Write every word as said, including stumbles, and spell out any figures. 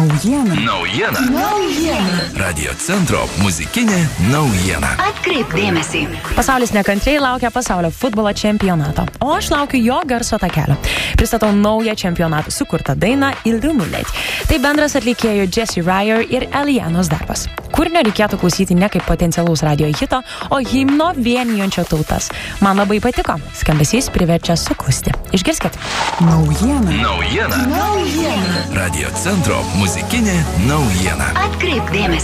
Naujiena. Naujiena. Naujiena. Radio centro muzikinė naujiena. Atkreipk dėmesį. Pasaulis nekantriai laukia pasaulio futbolo čempionato, o aš laukiu jo garso takelio. Pristatau naują čempionatą sukurtą dainą Illuminate. Tai bendras atlikėjų Jesse Ryer ir Elianos darbas. Kūrinio reikėtų klausyti ne kaip potencialaus radio hito, o himno vienijančio tautas. Man labai patiko. Skambesys priverčia suklusti. Išgirskit. Naujiena. Naujiena. Naujiena. Radio centro muzikinė naujiena. Atkreipk dėmesį.